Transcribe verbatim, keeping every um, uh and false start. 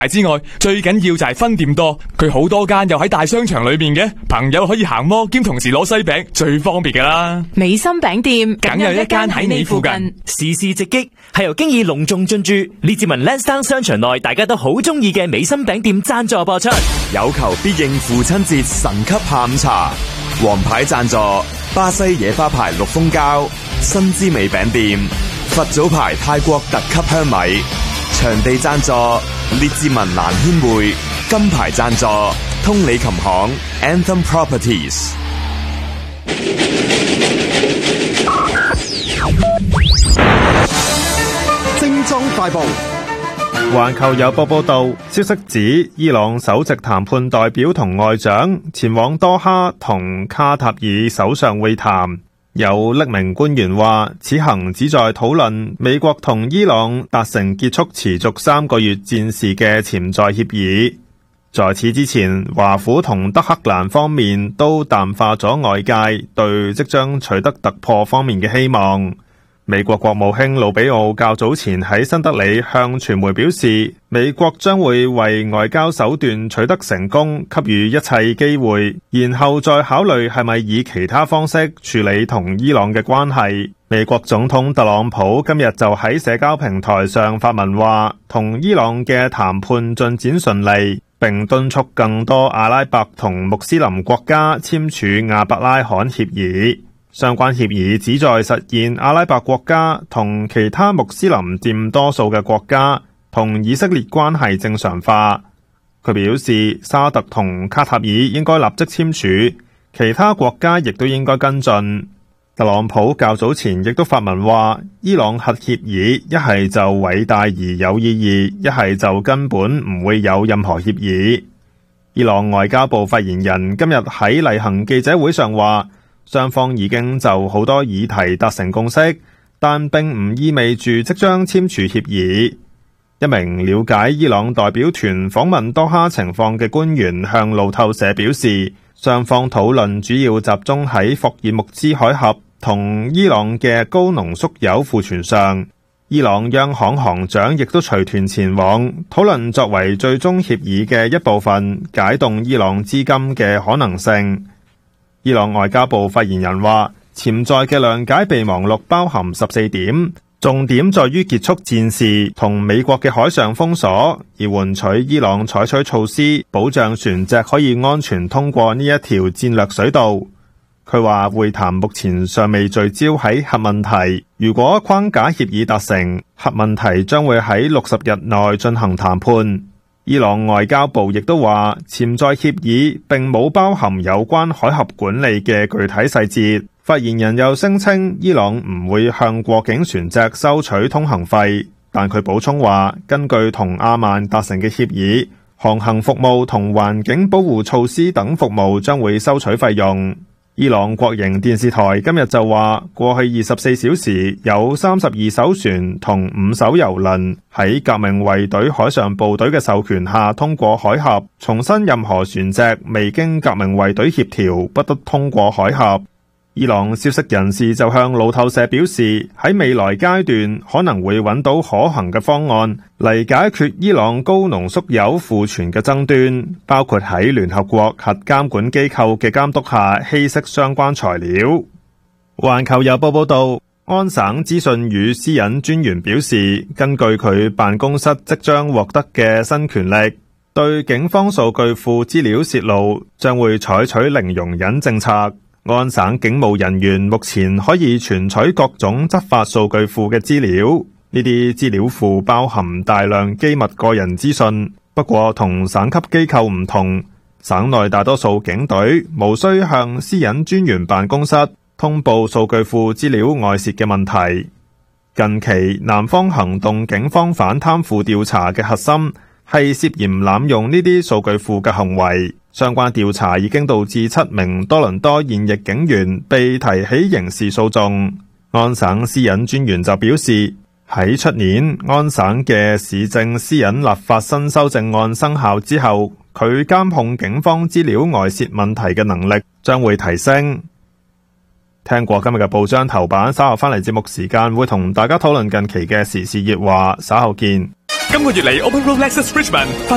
之外，最緊要就係分店多，佢好多間又喺大商場裏面嘅，朋友可以行摩兼同時攞西餅，最方便噶啦。 美心餅店梗有一間喺你附近。 時事直擊係由經已隆重進駐列治文 Lansdowne 商場內大家都好中意嘅美心餅店贊助播出。 有求必應父親節神級下午茶，王牌贊助巴西野花牌綠蜂膠、新滋味餅店、佛祖牌泰國特級香米。場地贊助列治文蘭軒會，金牌贊助通利琴行 Anthem Properties。 精裝快報。 環球郵報報道，消息指伊朗首席談判代表同外長前往多哈同卡塔爾首相會談。有匿名官員話，此行旨在討論美國同伊朗達成結束持續三個月戰事嘅潛在協議。在此之前，華府同德黑蘭方面都淡化咗外界對即將取得突破方面嘅希望。美國國務卿魯比奧較早前喺新德里向傳媒表示，美國將會為外交手段取得成功給予一切機會，然後再考慮係咪以其他方式處理同伊朗嘅關係。美國總統特朗普今日就喺社交平台上發文話，同伊朗嘅談判進展順利，並敦促更多阿拉伯同穆斯林國家簽署亞伯拉罕協議。相關協議旨在實現阿拉伯國家同其他穆斯林佔多數嘅國家同以色列關係正常化。佢表示，沙特同卡塔爾應該立即簽署，其他國家亦都應該跟進。特朗普較早前亦都發文話，伊朗核協議一係就偉大而有意義，一係就根本唔會有任何協議。伊朗外交部發言人今日喺例行記者會上話，雙方已經就好多議題達成共識，但並唔意味住即將簽署協議。一名了解伊朗代表團訪問多哈情況嘅官員向路透社表示，雙方討論主要集中喺霍爾木茲海峽同伊朗嘅高濃縮鈾庫存上。伊朗央行行長亦都隨團前往，討論作為最終協議嘅一部分解凍伊朗資金嘅可能性。伊朗外交部發言人話，潛在嘅諒解備忘錄包含十四點，重點在於結束戰事同美國嘅海上封鎖，而換取伊朗採取措施保障船隻可以安全通過呢一條戰略水道。佢話會談目前尚未聚焦喺核問題，如果框架協議達成，核問題將會喺六十日內進行談判。伊朗外交部亦都話，潛在協議並冇包含有關海峽管理嘅具體細節。發言人又聲稱，伊朗唔會向過境船隻收取通行費，但佢補充話，根據同阿曼達成嘅協議，航行服務同環境保護措施等服務將會收取費用。伊朗國營電視台今日就話，過去二十四小時有三十二艘船同五艘郵輪喺革命衛隊海上部隊嘅授權下通過海峽，重申任何船隻未經革命衛隊協調不得通過海峽。伊朗消息人士就向路透社表示，喺未來階段可能會揾到可行嘅方案嚟解決伊朗高濃縮鈾庫存嘅爭端，包括喺聯合國核監管機構嘅監督下稀釋相關材料。環球郵報報道，安省資訊與私隱專員表示，根據佢辦公室即將獲得嘅新權力，對警方數據庫資料泄露將會採取零容忍政策。安省警務人員目前可以存取各種執法數據庫嘅資料，呢啲資料庫包含大量機密個人資訊。不過同省級機構唔同，省內大多數警隊無需向私隱專員辦公室通報數據庫資料外泄嘅問題。近期南方行動警方反貪腐調查嘅核心係涉嫌濫用呢啲數據庫嘅行為。相關調查已經導致七名多倫多現役警員被提起刑事訴訟。安省私隱專員就表示，喺出年安省嘅市政私隱立法新修正案生效之後，佢監控警方資料外泄問題嘅能力將會提升。聽過今日嘅報章頭版，稍後翻嚟節目時間會同大家討論近期嘅時事熱話，稍後見。 今個月嚟 Open Road Lexus Richmond